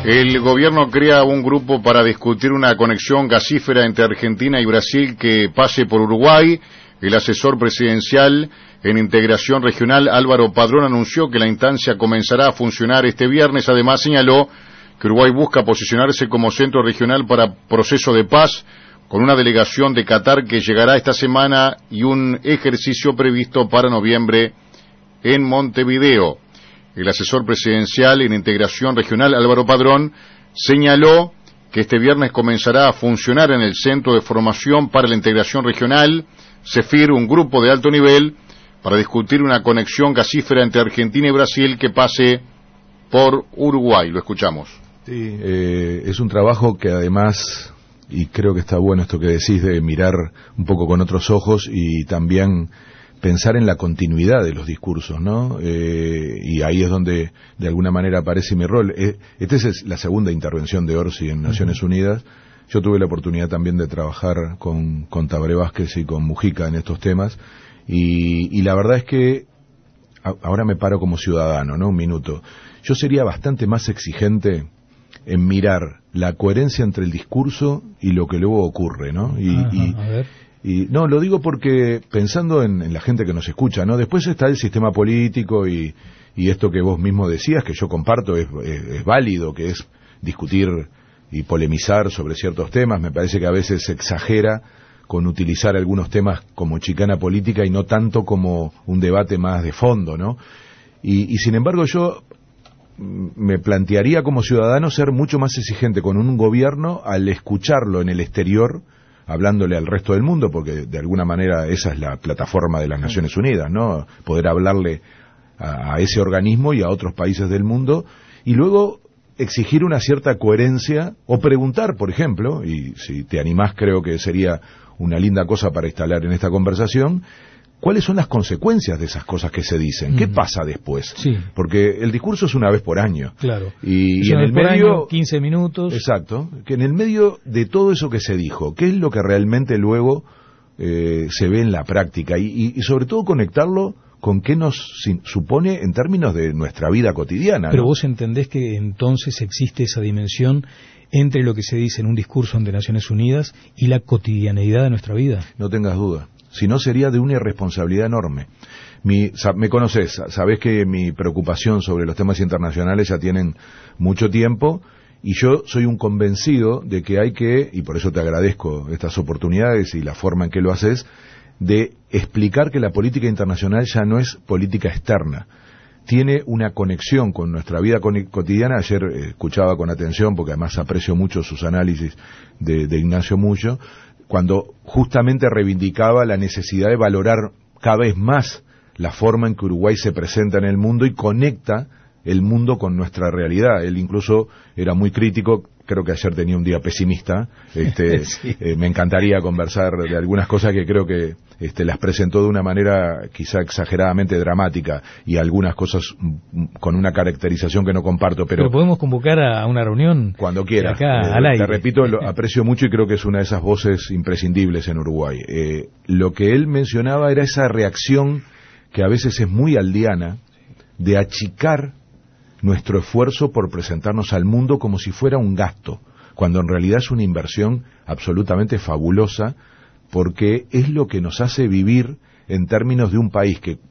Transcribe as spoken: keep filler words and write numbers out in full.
El gobierno crea un grupo para discutir una conexión gasífera entre Argentina y Brasil que pase por Uruguay. El asesor presidencial en integración regional, Álvaro Padrón, anunció que la instancia comenzará a funcionar este viernes. Además, señaló que Uruguay busca posicionarse como centro regional para proceso de paz, con una delegación de Qatar que llegará esta semana y un ejercicio previsto para noviembre en Montevideo. El asesor presidencial en integración regional, Álvaro Padrón, señaló que este viernes comenzará a funcionar en el Centro de Formación para la Integración Regional, CEFIR, un grupo de alto nivel para discutir una conexión gasífera entre Argentina y Brasil que pase por Uruguay. Lo escuchamos. Sí, eh, es un trabajo que además, y creo que está bueno esto que decís de mirar un poco con otros ojos y también pensar en la continuidad de los discursos, ¿no? Eh, y ahí es donde de alguna manera aparece mi rol. Eh, esta es la segunda intervención de Orsi en Naciones uh-huh. Unidas. Yo tuve la oportunidad también de trabajar con, con Tabaré Vázquez y con Mujica en estos temas, y, y la verdad es que a, ahora me paro como ciudadano, ¿no? Un minuto. Yo sería bastante más exigente en mirar la coherencia entre el discurso y lo que luego ocurre, ¿no? Y, Ajá, y, a ver. Y no, lo digo porque pensando en, en la gente que nos escucha, ¿no? Después está el sistema político y, y esto que vos mismo decías, que yo comparto, es, es, es válido, que es discutir y polemizar sobre ciertos temas. Me parece que a veces se exagera con utilizar algunos temas como chicana política y no tanto como un debate más de fondo, ¿no? Y, y sin embargo yo me plantearía como ciudadano ser mucho más exigente con un gobierno al escucharlo en el exterior, hablándole al resto del mundo, porque de alguna manera esa es la plataforma de las Naciones Unidas, ¿no? Poder hablarle a, a ese organismo y a otros países del mundo, y luego exigir una cierta coherencia, o preguntar, por ejemplo, y si te animás creo que sería una linda cosa para instalar en esta conversación, ¿cuáles son las consecuencias de esas cosas que se dicen? ¿Qué pasa después? Sí. Porque el discurso es una vez por año. Claro. Y, y en el medio, año, quince minutos. Exacto. Que en el medio de todo eso que se dijo, ¿qué es lo que realmente luego eh, se ve en la práctica? Y, y, y sobre todo conectarlo con qué nos supone en términos de nuestra vida cotidiana. Pero ¿no? vos entendés que entonces existe esa dimensión entre lo que se dice en un discurso ante Naciones Unidas y la cotidianeidad de nuestra vida. No tengas duda. Si no, sería de una irresponsabilidad enorme. Mi, me conoces, sabés que mi preocupación sobre los temas internacionales ya tienen mucho tiempo, y yo soy un convencido de que hay que, y por eso te agradezco estas oportunidades y la forma en que lo haces, de explicar que la política internacional ya no es política externa. Tiene una conexión con nuestra vida cotidiana. Ayer eh, escuchaba con atención, porque además aprecio mucho sus análisis de, de Ignacio Muyo, cuando justamente reivindicaba la necesidad de valorar cada vez más la forma en que Uruguay se presenta en el mundo y conecta el mundo con nuestra realidad. Él incluso era muy crítico, creo que ayer tenía un día pesimista, este, sí. eh, me encantaría conversar de algunas cosas que creo que este, las presentó de una manera quizá exageradamente dramática, y algunas cosas con una caracterización que no comparto, pero... Pero podemos convocar a una reunión cuando quiera. Acá, eh, al aire. Te repito, lo aprecio mucho y creo que es una de esas voces imprescindibles en Uruguay. Eh, lo que él mencionaba era esa reacción que a veces es muy aldeana, de achicar nuestro esfuerzo por presentarnos al mundo como si fuera un gasto, cuando en realidad es una inversión absolutamente fabulosa, porque es lo que nos hace vivir en términos de un país que